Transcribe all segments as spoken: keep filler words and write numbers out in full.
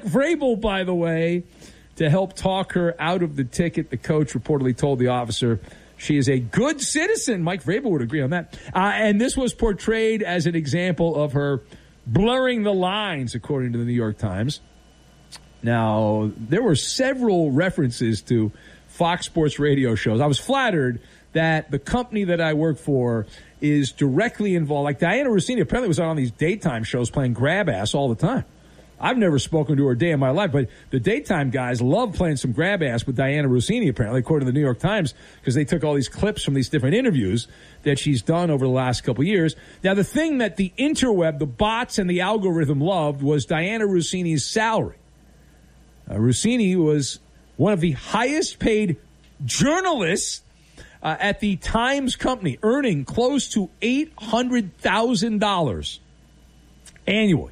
Vrabel, by the way, to help talk her out of the ticket. The coach reportedly told the officer she is a good citizen. Mike Vrabel would agree on that. Uh, and this was portrayed as an example of her blurring the lines, according to the New York Times. Now, there were several references to Fox Sports radio shows. I was flattered that the company that I work for is directly involved. Like Diana Russini apparently was on these daytime shows playing grab ass all the time. I've never spoken to her a day in my life, but the daytime guys love playing some grab ass with Diana Russini, apparently, according to the New York Times, because they took all these clips from these different interviews that she's done over the last couple of years. Now, the thing that the interweb, the bots, and the algorithm loved was Diana Russini's salary. Uh, Russini was one of the highest paid journalists uh, at the Times Company, earning close to eight hundred thousand dollars annually.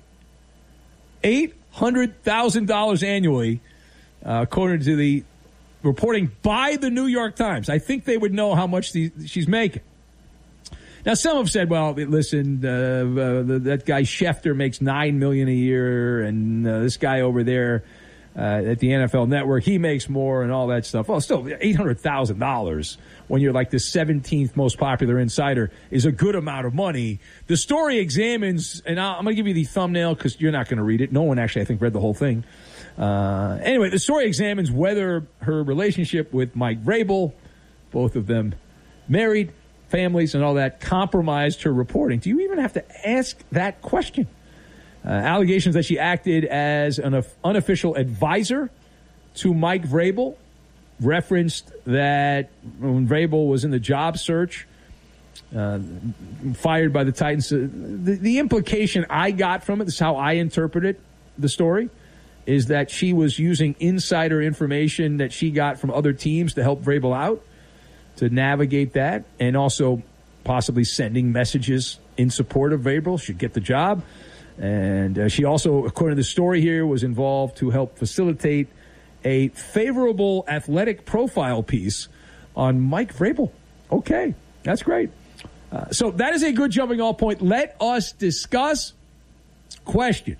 eight hundred thousand dollars annually, uh, according to the reporting by the New York Times. I think they would know how much the, she's making. Now, some have said, well, listen, uh, uh, the, that guy Schefter makes nine million dollars a year, and uh, this guy over there uh, at the N F L Network, he makes more and all that stuff. Well, still, eight hundred thousand dollars when you're like the seventeenth most popular insider is a good amount of money. The story examines, and I'm going to give you the thumbnail because you're not going to read it. No one actually, I think, read the whole thing. Uh, anyway, the story examines whether her relationship with Mike Vrabel, both of them married, families, and all that, compromised her reporting. Do you even have to ask that question? Uh, allegations that she acted as an unofficial advisor to Mike Vrabel, referenced that when Vrabel was in the job search, uh, fired by the Titans. Uh, the, the implication I got from it, this is how I interpreted the story, is that she was using insider information that she got from other teams to help Vrabel out, to navigate that, and also possibly sending messages in support of Vrabel. She'd get the job. And uh, she also, according to the story here, was involved to help facilitate a favorable athletic profile piece on Mike Vrabel. Okay, that's great. Uh, so that is a good jumping off point. Let us discuss. Question: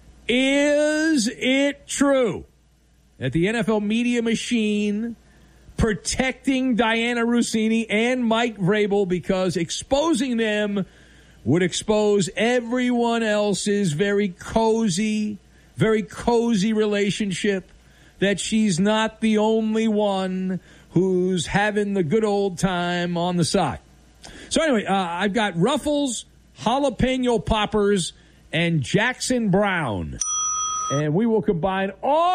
is it true that the N F L media machine protecting Diana Russini and Mike Vrabel because exposing them would expose everyone else's very cozy, very cozy relationship, that she's not the only one who's having the good old time on the side? So anyway, uh, I've got Ruffles, Jalapeno Poppers, and Jackson Brown. And we will combine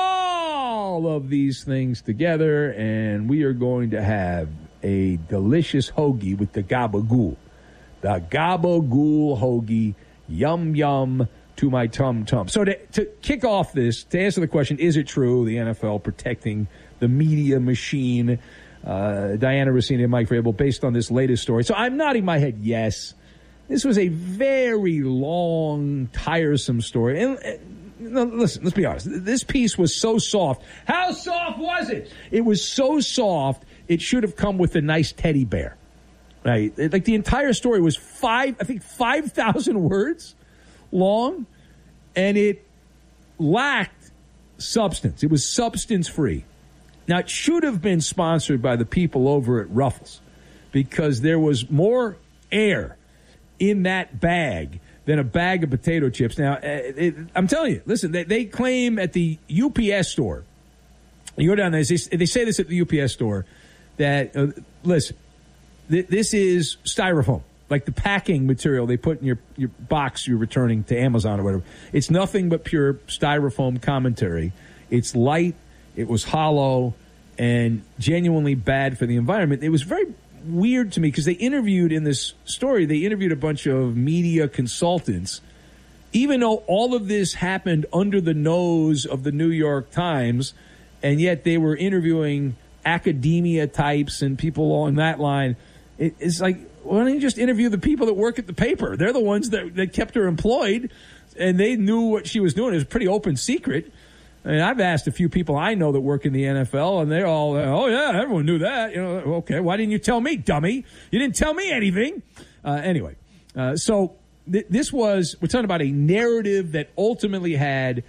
all of these things together, and we are going to have a delicious hoagie with the gabagool. The gabagool hoagie, yum, yum to my tum-tum. So to, to kick off this, to answer the question, is it true the N F L protecting the media machine, uh, Diana Russini and Mike Vrabel, based on this latest story? So I'm nodding my head yes. This was a very long, tiresome story. And, and no, listen, let's be honest. This piece was so soft. How soft was it? It was so soft, it should have come with a nice teddy bear. Right? Like the entire story was five, I think five thousand words long, and it lacked substance. It was substance-free. Now, it should have been sponsored by the people over at Ruffles, because there was more air in that bag than a bag of potato chips. Now, it, I'm telling you, listen, they, they claim at the U P S store, you go down there, they, they say this at the U P S store, that, uh, listen, th- this is styrofoam. Like the packing material they put in your, your box you're returning to Amazon or whatever. It's nothing but pure styrofoam commentary. It's light, it was hollow, and genuinely bad for the environment. It was very weird to me because they interviewed in this story, they interviewed a bunch of media consultants. Even though all of this happened under the nose of the New York Times, and yet they were interviewing academia types and people along that line. It, it's like, why don't you just interview the people that work at the paper? They're the ones that, that kept her employed, and they knew what she was doing. It was a pretty open secret. I mean, I've asked a few people I know that work in the N F L, and they're all, oh, yeah, everyone knew that. You know, okay, why didn't you tell me, dummy? You didn't tell me anything. Uh, anyway, uh, so th- this was, we're talking about a narrative that ultimately had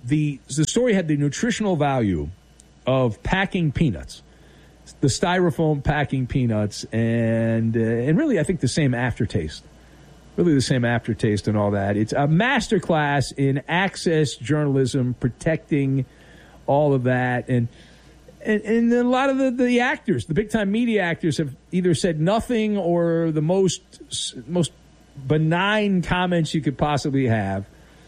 the the story had the nutritional value of packing peanuts, the styrofoam packing peanuts, and uh, and really I think the same aftertaste, really the same aftertaste and all that. It's a masterclass in access journalism, protecting all of that, and and, and a lot of the, the actors, the big time media actors, have either said nothing or the most most benign comments you could possibly have.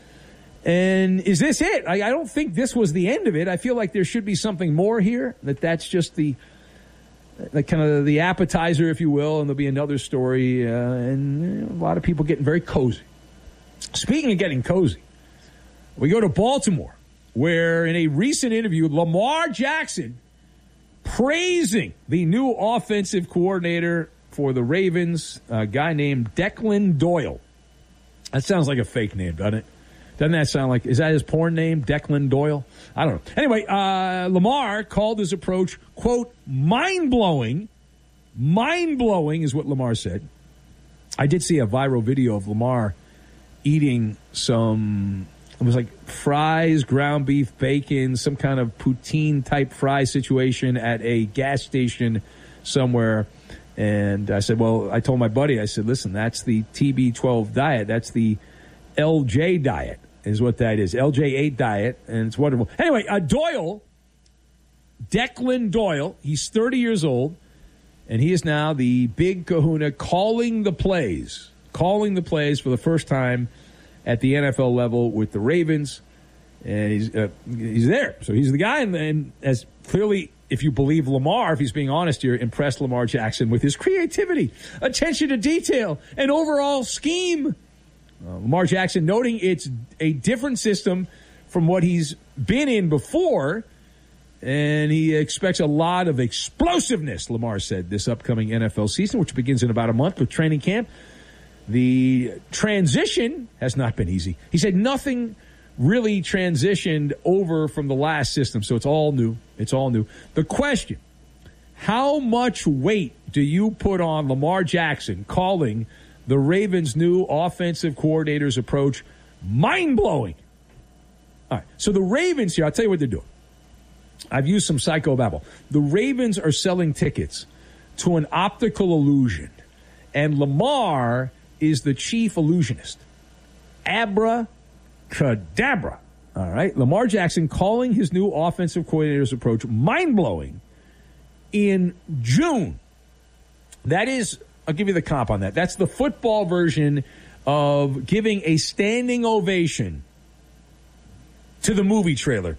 And is this it? I, I don't think this was the end of it. I feel like there should be something more here, that that's just the, the kind of the appetizer, if you will, and there'll be another story. Uh, and you know, a lot of people getting very cozy. Speaking of getting cozy, we go to Baltimore, where in a recent interview, Lamar Jackson praising the new offensive coordinator for the Ravens, a guy named Declan Doyle. That sounds like a fake name, doesn't it? Doesn't that sound like, is that his porn name, Declan Doyle? I don't know. Anyway, uh, Lamar called his approach, quote, mind-blowing. Mind-blowing is what Lamar said. I did see a viral video of Lamar eating some, it was like fries, ground beef, bacon, some kind of poutine-type fry situation at a gas station somewhere. And I said, well, I told my buddy, I said, listen, that's the T B twelve diet. That's the L J diet is what that is. L J eight diet, and it's wonderful. Anyway, uh, Doyle, Declan Doyle, he's thirty years old, and he is now the big kahuna calling the plays, calling the plays for the first time at the N F L level with the Ravens, and he's uh, he's there. So he's the guy, and, and as clearly, if you believe Lamar, if he's being honest here, impressed Lamar Jackson with his creativity, attention to detail, and overall scheme. Uh, Lamar Jackson noting it's a different system from what he's been in before, and he expects a lot of explosiveness, Lamar said, this upcoming N F L season, which begins in about a month with training camp. The transition has not been easy. He said nothing really transitioned over from the last system, so it's all new. It's all new. The question, how much weight do you put on Lamar Jackson calling the Ravens' new offensive coordinator's approach mind-blowing? All right, so the Ravens here, I'll tell you what they're doing. I've used some psychobabble. The Ravens are selling tickets to an optical illusion, and Lamar is the chief illusionist. Abracadabra. All right, Lamar Jackson calling his new offensive coordinator's approach mind-blowing in June. That is, I'll give you the comp on that. That's the football version of giving a standing ovation to the movie trailer.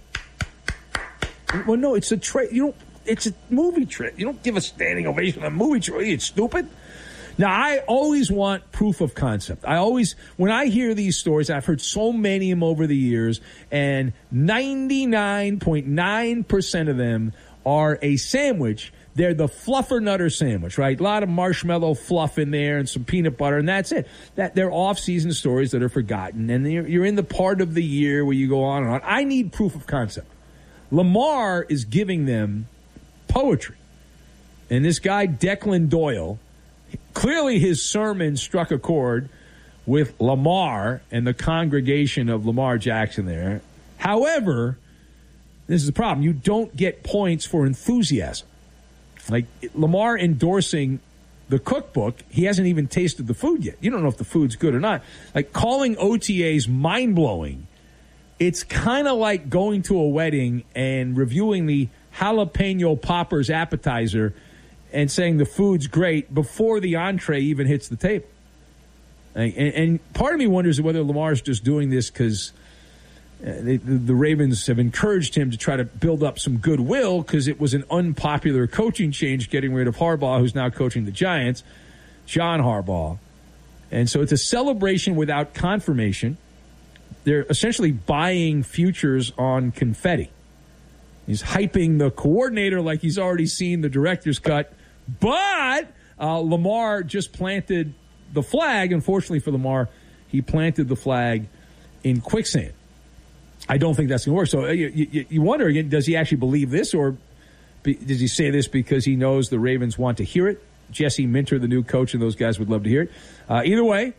Well, no, it's a tra- you don't. It's a movie trailer. You don't give a standing ovation to a movie trailer. It's stupid. Now, I always want proof of concept. I always, when I hear these stories, I've heard so many of them over the years, and ninety-nine point nine percent of them are a sandwich. They're the fluffer-nutter sandwich, right? A lot of marshmallow fluff in there and some peanut butter, and that's it. That they're off-season stories that are forgotten, and you're, you're in the part of the year where you go on and on. I need proof of concept. Lamar is giving them poetry. And this guy, Declan Doyle, clearly his sermon struck a chord with Lamar and the congregation of Lamar Jackson there. However, this is the problem. You don't get points for enthusiasm. Like Lamar endorsing the cookbook, he hasn't even tasted the food yet. You don't know if the food's good or not. Like calling O T As mind-blowing, it's kind of like going to a wedding and reviewing the jalapeno poppers appetizer and saying the food's great before the entree even hits the table. And, and part of me wonders whether Lamar's just doing this because the, the Ravens have encouraged him to try to build up some goodwill because it was an unpopular coaching change getting rid of Harbaugh, who's now coaching the Giants, John Harbaugh. And so it's a celebration without confirmation. They're essentially buying futures on confetti. He's hyping the coordinator like he's already seen the director's cut. But uh, Lamar just planted the flag. Unfortunately for Lamar, he planted the flag in quicksand. I don't think that's going to work. So uh, you, you, you wonder, again, does he actually believe this, or be, does he say this because he knows the Ravens want to hear it? Jesse Minter, the new coach, and those guys would love to hear it. Uh, either way,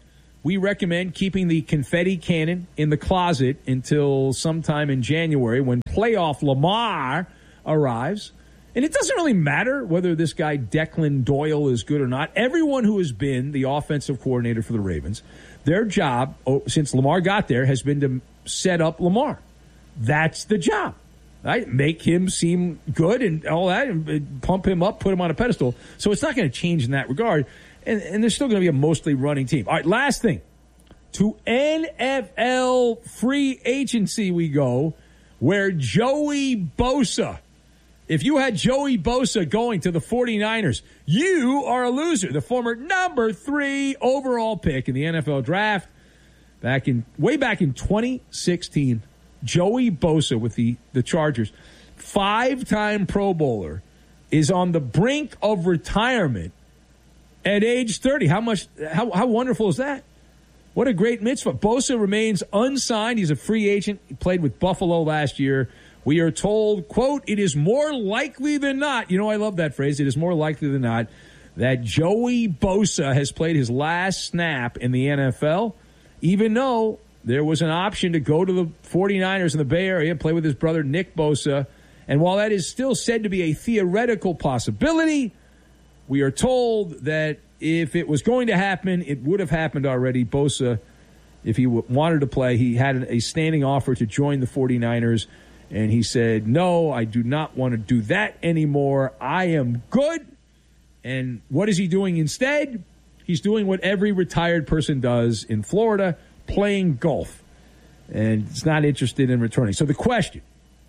we recommend keeping the confetti cannon in the closet until sometime in January when playoff Lamar arrives. And it doesn't really matter whether this guy Declan Doyle is good or not. Everyone who has been the offensive coordinator for the Ravens, their job, oh, since Lamar got there, has been to set up Lamar. That's the job. Right? Make him seem good and all that, and pump him up, put him on a pedestal. So it's not going to change in that regard. And, and there's still going to be a mostly running team. All right, last thing. To N F L free agency we go, where Joey Bosa, if you had Joey Bosa going to the 49ers, you are a loser. The former number three overall pick in the N F L draft, back in way back in twenty sixteen, Joey Bosa with the, the Chargers, five-time Pro Bowler, is on the brink of retirement at age thirty. How much? How, how wonderful is that? What a great mitzvah. Bosa remains unsigned. He's a free agent. He played with Buffalo last year. We are told, quote, it is more likely than not, you know, I love that phrase, it is more likely than not, that Joey Bosa has played his last snap in the N F L, even though there was an option to go to the 49ers in the Bay Area and play with his brother Nick Bosa. And while that is still said to be a theoretical possibility, we are told that if it was going to happen, it would have happened already. Bosa, if he w- wanted to play, he had a standing offer to join the 49ers. And he said, no, I do not want to do that anymore. I am good. And what is he doing instead? He's doing what every retired person does in Florida, playing golf. And he's not interested in returning. So the question,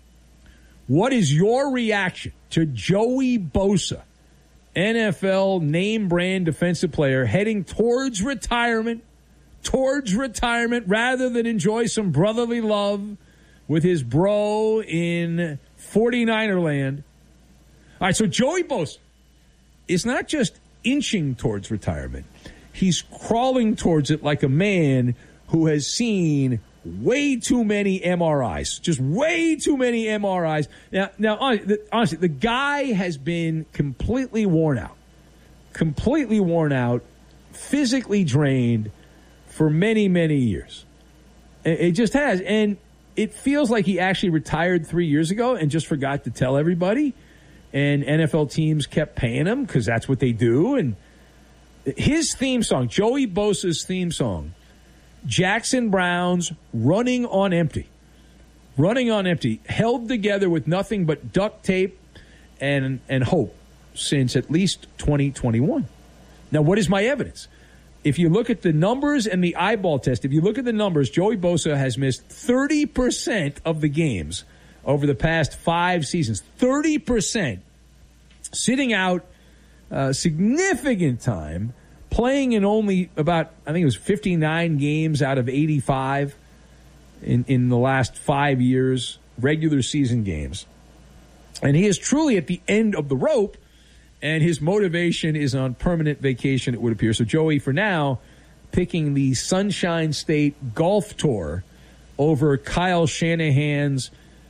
what is your reaction to Joey Bosa, N F L name brand defensive player, heading towards retirement, towards retirement, rather than enjoy some brotherly love with his bro in 49er land? All right, so Joey Bosa is not just inching towards retirement. He's crawling towards it like a man who has seen way too many M R Is, just way too many M R Is. Now, now honestly, the guy has been completely worn out, completely worn out, physically drained for many, many years. It just has. And it feels like he actually retired three years ago and just forgot to tell everybody. And N F L teams kept paying him because that's what they do. And his theme song, Joey Bosa's theme song, Jackson Browne's Running on Empty. Running on Empty, held together with nothing but duct tape and, and hope since at least twenty twenty-one. Now, what is my evidence? If you look at the numbers and the eyeball test, if you look at the numbers, Joey Bosa has missed thirty percent of the games over the past five seasons. thirty percent. Sitting out uh, significant time, playing in only about, I think it was fifty-nine games out of eighty-five in, in the last five years, regular season games. And he is truly at the end of the rope. And his motivation is on permanent vacation, it would appear. So Joey, for now, picking the Sunshine State Golf Tour over Kyle Shanahan's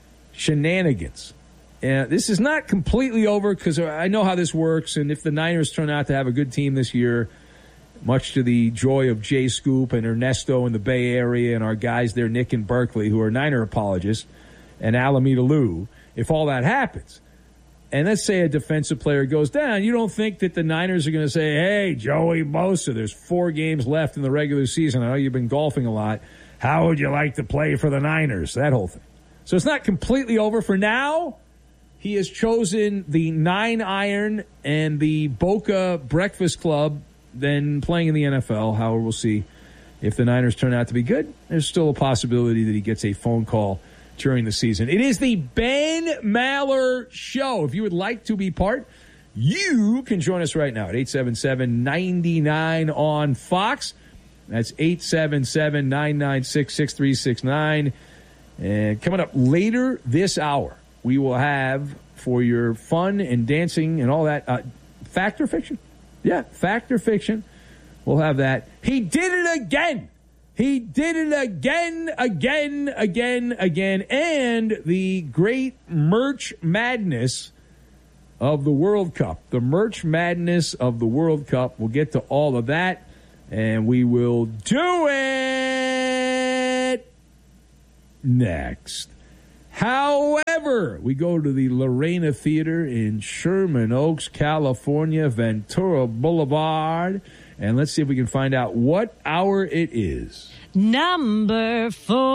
shenanigans. And this is not completely over because I know how this works. And if the Niners turn out to have a good team this year, much to the joy of Jay Scoop and Ernesto in the Bay Area and our guys there, Nick and Berkeley, who are Niner apologists, and Alameda Lou, if all that happens, and let's say a defensive player goes down, you don't think that the Niners are going to say, hey, Joey Bosa, there's four games left in the regular season. I know you've been golfing a lot. How would you like to play for the Niners? That whole thing. So it's not completely over. For now, he has chosen the nine iron and the Boca Breakfast Club than playing in the N F L. However, we'll see if the Niners turn out to be good. There's still a possibility that he gets a phone call during the season. It is the Ben Maller Show. If you would like to be part, you can join us right now at eight seven seven, nine nine on Fox. That's eight seven seven, nine nine six, six three six nine. And coming up later this hour, we will have, for your fun and dancing and all that, uh, fact or fiction? Yeah, fact or fiction. We'll have that. He did it again. He did it again, again, again, again. And the great merch madness of the World Cup. The merch madness of the World Cup. We'll get to all of that And we will do it next. However, we go to the Lorena Theater in Sherman Oaks, California, Ventura Boulevard. And let's see if we can find out what hour it is. Number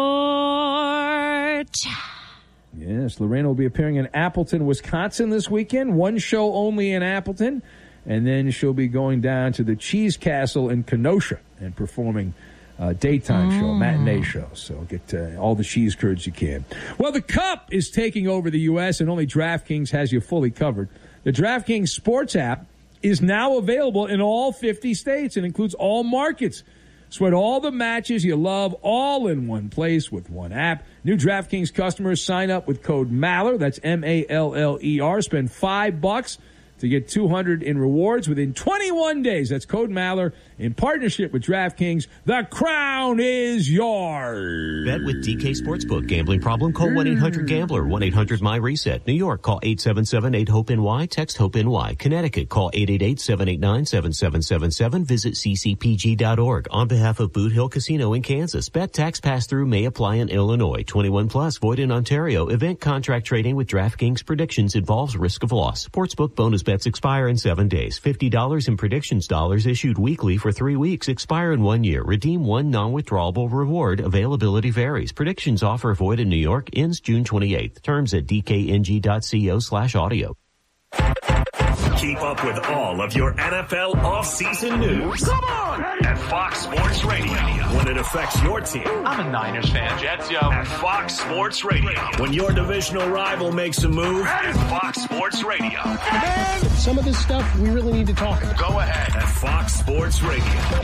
four. Yes, Lorena will be appearing in Appleton, Wisconsin this weekend. One show only in Appleton. And then she'll be going down to the Cheese Castle in Kenosha and performing a daytime mm. show, matinee show. So get uh, all the cheese curds you can. Well, the Cup is taking over the U S, and only DraftKings has you fully covered. The DraftKings Sports app is now available in all fifty states and includes all markets. Sweat all the matches you love all in one place with one app. New DraftKings customers sign up with code Maller. That's M A L L E R. Spend five bucks to get two hundred in rewards within twenty-one days. That's code Maller in partnership with DraftKings. The crown is yours. Bet with D K Sportsbook. Gambling problem? Call one eight hundred gambler. one eight hundred my reset. New York, call eight seven seven eight hope N Y. Text HOPE-NY. Connecticut, call eight eight eight seven eight nine seven seven seven seven. Visit c c p g dot org. On behalf of Boot Hill Casino in Kansas, bet tax pass-through may apply in Illinois. twenty-one plus, void in Ontario. Event contract trading with DraftKings predictions involves risk of loss. Sportsbook bonus bets expire in seven days. fifty dollars in predictions dollars issued weekly for three weeks. Expire in one year. Redeem one non-withdrawable reward. Availability varies. Predictions offer void in New York. Ends June twenty-eighth. Terms at d k n g dot co slash audio. Keep up with all of your N F L offseason news. Come on! At Fox Sports Radio. When it affects your team. I'm a Niners fan. Jets, yo. At Fox Sports Radio. When your divisional rival makes a move. At Fox Sports Radio. Man, some of this stuff we really need to talk about. Go ahead. At Fox Sports Radio.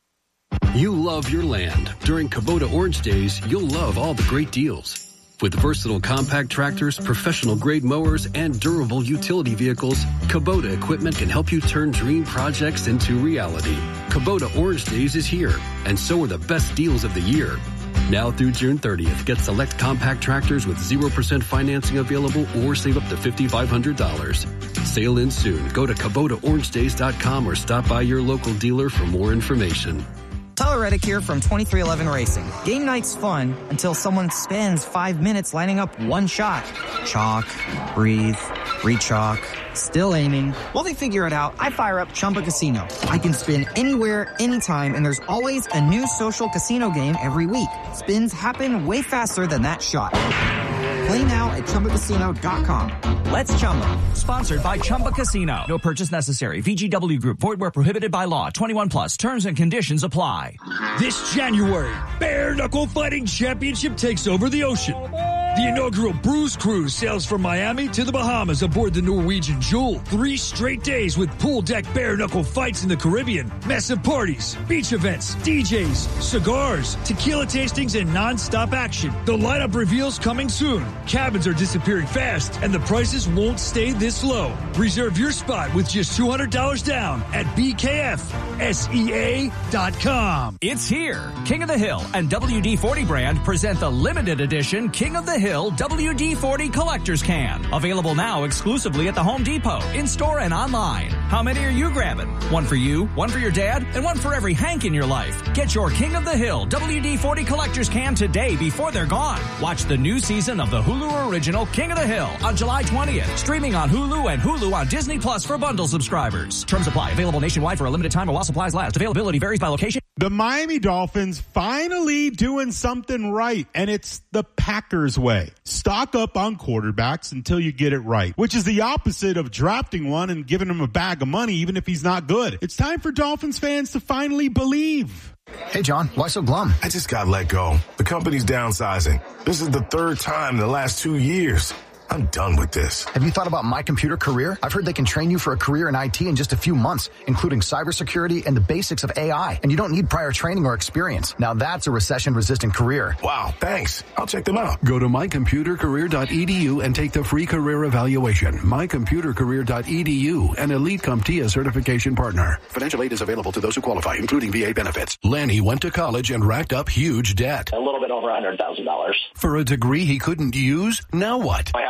You love your land. During Kubota Orange Days, you'll love all the great deals. With versatile compact tractors, professional-grade mowers, and durable utility vehicles, Kubota equipment can help you turn dream projects into reality. Kubota Orange Days is here, and so are the best deals of the year. Now through June thirtieth, get select compact tractors with zero percent financing available or save up to five thousand five hundred dollars. Sale ends soon. Go to Kubota Orange Days dot com or stop by your local dealer for more information. Tyler Reddick here from twenty-three eleven Racing. Game night's fun until someone spends five minutes lining up one shot. Chalk, breathe, re-chalk, still aiming. While they figure it out, I fire up Chumba Casino. I can spin anywhere, anytime, and there's always a new social casino game every week. Spins happen way faster than that shot. Play now at Chumba Casino dot com. Let's Chumba. Sponsored by Chumba Casino. No purchase necessary. V G W Group. Void where prohibited by law. twenty-one plus. Terms and conditions apply. This January, Bare Knuckle Fighting Championship takes over the ocean. The inaugural Bruise Cruise sails from Miami to the Bahamas aboard the Norwegian Jewel. Three straight days with pool deck bare knuckle fights in the Caribbean, massive parties, beach events, D Js, cigars, tequila tastings, and non-stop action. The lineup reveals coming soon. Cabins are disappearing fast, and the prices won't stay this low. Reserve your spot with just two hundred dollars down at b k f s e a dot com. It's here. King of the Hill and W D forty brand present the limited edition King of the Hill W D forty Collector's Can. Available now exclusively at the Home Depot, in-store and online. How many are you grabbing? One for you, one for your dad, and one for every Hank in your life. Get your King of the Hill W D forty Collector's Can today before they're gone. Watch the new season of the Hulu original King of the Hill on July twentieth. Streaming on Hulu and Hulu on Disney Plus for bundle subscribers. Terms apply. Available nationwide for a limited time while supplies last. Availability varies by location. The Miami Dolphins finally doing something right, and it's the Packers way. Stock up on quarterbacks until you get it right, which is the opposite of drafting one and giving him a bag of money even if he's not good. It's time for Dolphins fans to finally believe. Hey, John, why so glum? I just got let go. The company's downsizing. This is the third time in the last two years. I'm done with this. Have you thought about My Computer Career? I've heard they can train you for a career in I T in just a few months, including cybersecurity and the basics of A I. And you don't need prior training or experience. Now that's a recession-resistant career. Wow, thanks. I'll check them out. Go to my computer career dot e d u and take the free career evaluation. my computer career dot e d u, an Elite CompTIA certification partner. Financial aid is available to those who qualify, including V A benefits. Lanny went to college and racked up huge debt. A little bit over one hundred thousand dollars. For a degree he couldn't use? Now what? I had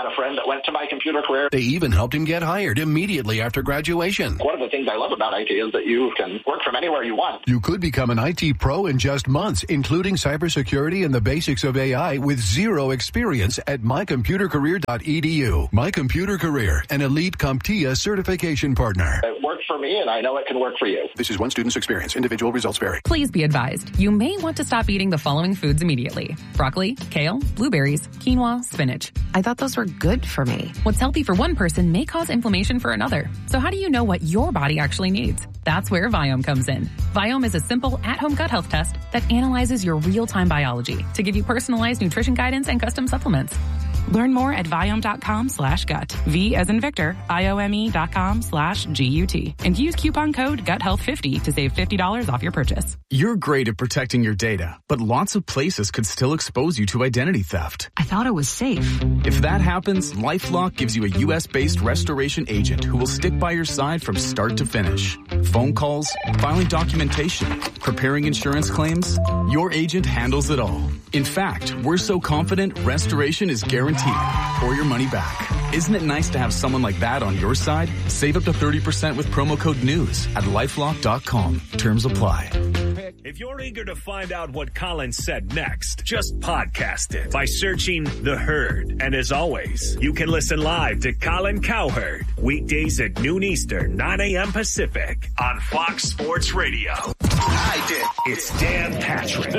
a friend that went to My Computer Career. They even helped him get hired immediately after graduation. One of the things I love about I T is that you can work from anywhere you want. You could become an I T pro in just months, including cybersecurity and the basics of A I with zero experience at my computer career dot e d u. My Computer Career, an elite CompTIA certification partner. It worked for me, and I know it can work for you. This is one student's experience. Individual results vary. Please be advised, you may want to stop eating the following foods immediately. Broccoli, kale, blueberries, quinoa, spinach. I thought those were good for me. What's healthy for one person may cause inflammation for another. So how do you know what your body actually needs? That's where Viome comes in. Viome is a simple at-home gut health test that analyzes your real-time biology to give you personalized nutrition guidance and custom supplements. Learn more at Viome.com slash gut. V as in Victor, I-O-M-E dot com slash G-U-T. And use coupon code gut health fifty to save fifty dollars off your purchase. You're great at protecting your data, but lots of places could still expose you to identity theft. I thought it was safe. If that happens, LifeLock gives you a U S-based restoration agent who will stick by your side from start to finish. Phone calls, filing documentation, preparing insurance claims, your agent handles it all. In fact, we're so confident restoration is guaranteed or your money back. Isn't it nice to have someone like that on your side? Save up to thirty percent with promo code NEWS at lifelock dot com. Terms apply. If you're eager to find out what Colin said next, just podcast it by searching The Herd. And as always, you can listen live to Colin Cowherd weekdays at noon Eastern, nine a.m. Pacific on Fox Sports Radio. I did. It's Dan Patrick.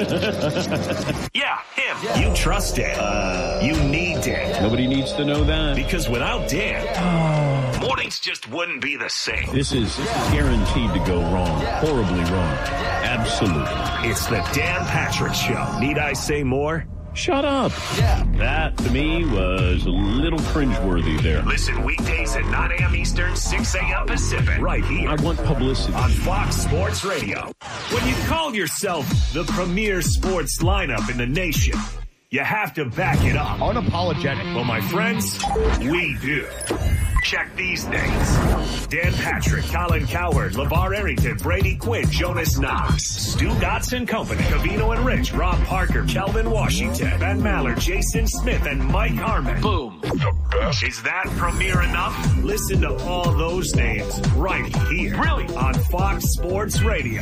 Yeah, him. Yeah. You trust it. Uh, you need Dan. Nobody needs to know that. Because without Dan, oh. mornings just wouldn't be the same. This is, this is guaranteed to go wrong. Horribly wrong. Absolutely. It's the Dan Patrick Show. Need I say more? Shut up. Yeah. That, to me, was a little cringeworthy there. Listen weekdays at nine a.m. Eastern, six a.m. Pacific. Right here. I want publicity. On Fox Sports Radio. When you call yourself the premier sports lineup in the nation, you have to back it up. Unapologetic. Well, my friends, we do. Check these names. Dan Patrick, Colin Cowherd, LeVar Arrington, Brady Quinn, Jonas Knox, Stu Dotson Company, Covino and Rich, Rob Parker, Kelvin Washington, Ben Maller, Jason Smith, and Mike Harmon. Boom. The best. Is that premiere enough? Listen to all those names right here. Really? On Fox Sports Radio.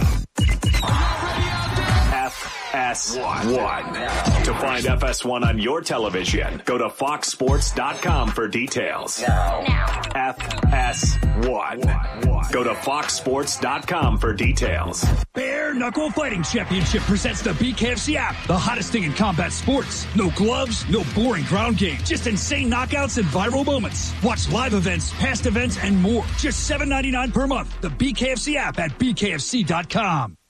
F S one. To find F S one on your television, go to fox sports dot com for details. Now. F S one. Go to fox sports dot com for details. Bare Knuckle Fighting Championship presents the B K F C app, the hottest thing in combat sports. No gloves, no boring ground game, just insane knockouts and viral moments. Watch live events, past events, and more. Just seven ninety-nine per month. The B K F C app at b k f c dot com.